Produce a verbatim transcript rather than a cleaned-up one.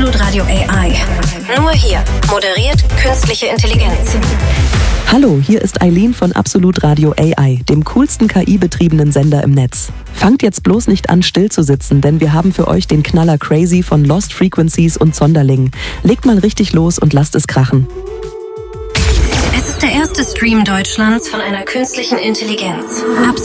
Absolut Radio A I. Nur hier. Moderiert künstliche Intelligenz. Hallo, hier ist Eileen von Absolut Radio A I, dem coolsten K I-betriebenen Sender im Netz. Fangt jetzt bloß nicht an, still zu sitzen, denn wir haben für euch den Knaller Crazy von Lost Frequencies und Zonderling. Legt mal richtig los und lasst es krachen. Es ist der erste Stream Deutschlands von einer künstlichen Intelligenz.